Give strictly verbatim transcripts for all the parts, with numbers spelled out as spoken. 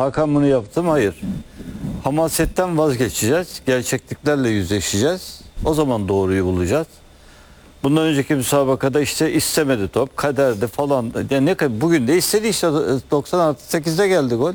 Hakan bunu yaptı mı? Hayır. Hamasetten vazgeçeceğiz. Gerçekliklerle yüzleşeceğiz. O zaman doğruyu bulacağız. Bundan önceki müsabakada işte istemedi top, kaderdi falan. Yani ne bugün de istedi işte doksan artı sekizde geldi gol.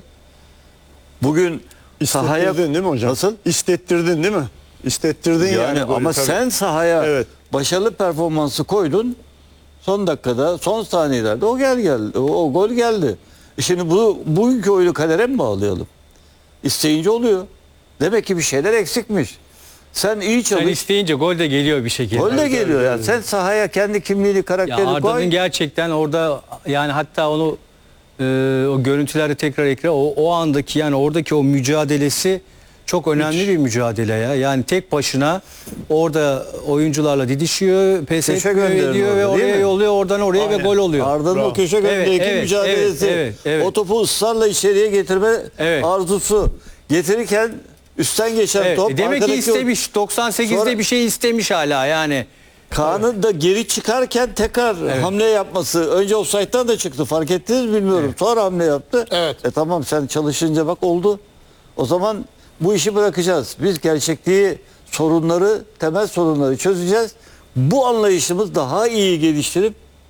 Bugün sahaya İstettirdin değil mi hocam? Nasıl? İstettirdin değil mi? İstettirdin yani. Yani golü, ama tabii. sen sahaya Evet. başarılı performansı koydun. Son dakikada, son saniyelerde o gel geldi. O, o gol geldi. E şimdi bu bugünkü oyunu kadere mi bağlayalım? İsteyince oluyor. Demek ki bir şeyler eksikmiş. Sen iyi Sen çalış. isteyince gol de geliyor bir şekilde. Gol de geliyor yani. Sen sahaya kendi kimliğini, Ya karakterini Arda'nın koy. gerçekten orada yani hatta onu e, o görüntülerde tekrar ekran o, o andaki yani oradaki o mücadelesi çok önemli Hiç. bir mücadele ya. Yani tek başına orada oyuncularla didişiyor, pes Köşe etmiyor gönderin ediyor orada, ve değil oraya mi? yolluyor oradan oraya Aynen. ve gol oluyor. Arda'nın Bravo. o köşe Evet, gönderiki evet, mücadelesi. evet, evet, evet. O topu ısrarla içeriye getirme Evet. arzusu. Getirirken üstten geçen Evet, top. e demek ki arkadaki istemiş. doksan sekizde Sonra- bir şey istemiş hala yani. Kaan'ın da geri çıkarken tekrar hamle yapması. Önce offside'dan da çıktı. Fark ettiniz mi bilmiyorum. Sonra hamle yaptı. Evet. E tamam sen çalışınca bak oldu. O zaman bu işi bırakacağız. Biz gerçekliği, sorunları, temel sorunları çözeceğiz. Bu anlayışımız daha iyi geliştirip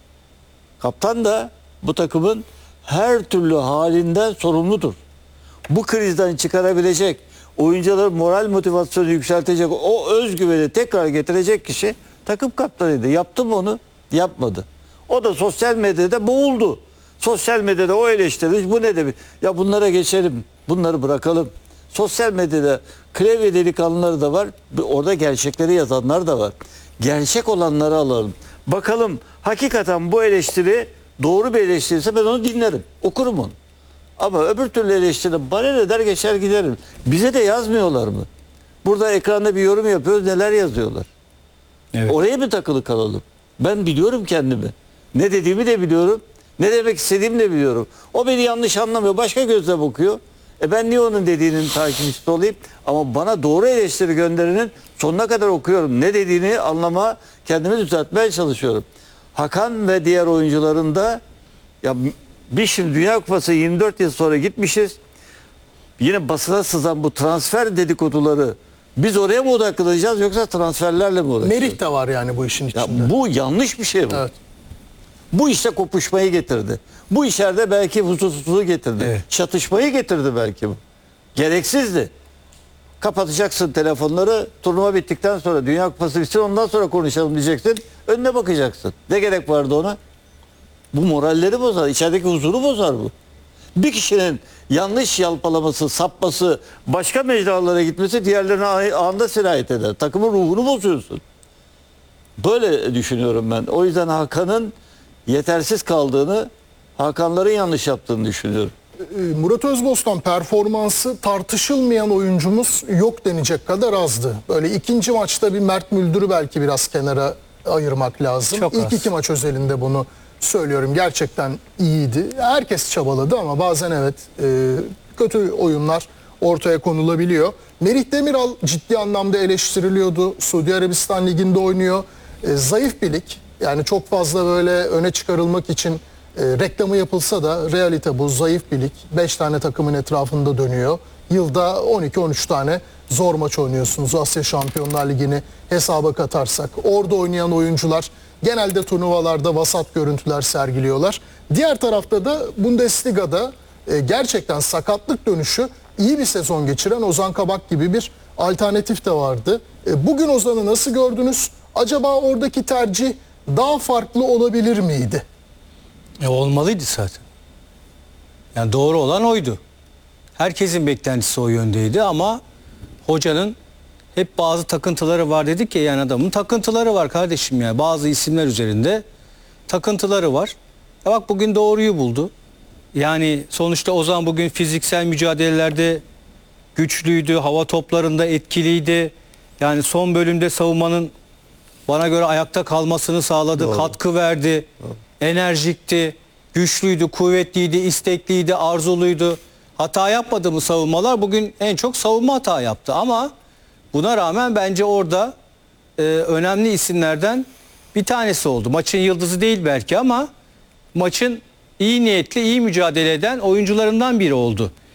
kaptan da bu takımın her türlü halinden sorumludur. Bu krizden çıkarabilecek, oyuncuların moral motivasyonu yükseltecek, o özgüveni tekrar getirecek kişi takım kaptanıydı. Yaptı mı onu? Yapmadı. O da sosyal medyada boğuldu. Sosyal medyada o eleştirmiş. Bu ne demek? Ya bunlara geçelim. Bunları bırakalım. Sosyal medyada klavye delikanlıları da var. Orada gerçekleri yazanlar da var. Gerçek olanları alalım. Bakalım hakikaten bu eleştiri doğru bir eleştirirse ben onu dinlerim. Okurum onu. Ama öbür türlü eleştiri bana ne der geçer giderim. Bize de yazmıyorlar mı? Burada ekranda bir yorum yapıyoruz, neler yazıyorlar. Evet. Oraya mı takılı kalalım? Ben biliyorum kendimi. Ne dediğimi de biliyorum. Ne demek istediğimi de biliyorum. O beni yanlış anlamıyor. Başka gözle bakıyor. E ben niye onun dediğinin takipçisi olayım? Ama bana doğru eleştiri gönderenin sonuna kadar okuyorum. Ne dediğini anlama, kendimi düzeltmeye çalışıyorum. Hakan ve diğer oyuncuların da ya biz şimdi Dünya Kupası yirmi dört yıl sonra gitmişiz. Yine basına sızan bu transfer dedikoduları biz oraya mı odaklanacağız yoksa transferlerle mi uğraşacağız? Merih de var yani bu işin içinde. Ya bu yanlış bir şey bu. Evet. Bu işte kopuşmayı getirdi. Bu içeride belki huzursuzluğu getirdi. Evet. Çatışmayı getirdi belki bu. Gereksizdi. Kapatacaksın telefonları, turnuva bittikten sonra, Dünya Kupası bitsin ondan sonra konuşalım diyeceksin. Önüne bakacaksın. Ne gerek vardı ona? Bu moralleri bozar, içerideki huzuru bozar bu. Bir kişinin yanlış yalpalaması, sapması, başka mecralara gitmesi diğerlerine anında sirayet eder. Takımın ruhunu bozuyorsun. Böyle düşünüyorum ben. O yüzden Hakan'ın yetersiz kaldığını, Hakanların yanlış yaptığını düşünüyorum. Ee, Murat Özbostan performansı tartışılmayan oyuncumuz yok denecek kadar azdı. Böyle ikinci maçta bir Mert Müldür'ü belki biraz kenara ayırmak lazım. Çok İlk az. iki maç özelinde bunu söylüyorum. Gerçekten iyiydi. Herkes çabaladı ama bazen evet e, kötü oyunlar ortaya konulabiliyor. Merih Demiral ciddi anlamda eleştiriliyordu. Suudi Arabistan Ligi'nde oynuyor. E, zayıf bir lig. Yani çok fazla böyle öne çıkarılmak için e, reklamı yapılsa da realite bu. Zayıf bir lig. beş tane takımın etrafında dönüyor. Yılda on iki on üç tane zor maç oynuyorsunuz. Asya Şampiyonlar Ligi'ni hesaba katarsak. Orada oynayan oyuncular genelde turnuvalarda vasat görüntüler sergiliyorlar. Diğer tarafta da Bundesliga'da e, gerçekten sakatlık dönüşü iyi bir sezon geçiren Ozan Kabak gibi bir alternatif de vardı. E, bugün Ozan'ı nasıl gördünüz? Acaba oradaki tercih daha farklı olabilir miydi? E, olmalıydı zaten. Yani doğru olan oydu. Herkesin beklentisi o yöndeydi ama hocanın hep bazı takıntıları var dedik ya, yani adamın takıntıları var kardeşim ya. Bazı isimler üzerinde takıntıları var. Ya bak bugün doğruyu buldu. Yani sonuçta Ozan bugün fiziksel mücadelelerde güçlüydü, hava toplarında etkiliydi. Yani son bölümde savunmanın bana göre ayakta kalmasını sağladı, Doğru. katkı verdi, Doğru. enerjikti, güçlüydü, kuvvetliydi, istekliydi, arzuluydu. Hata yapmadı mı savunmalar? Bugün en çok savunma hata yaptı ama buna rağmen bence orada e, önemli isimlerden bir tanesi oldu. Maçın yıldızı değil belki ama maçın iyi niyetli, iyi mücadele eden oyuncularından biri oldu.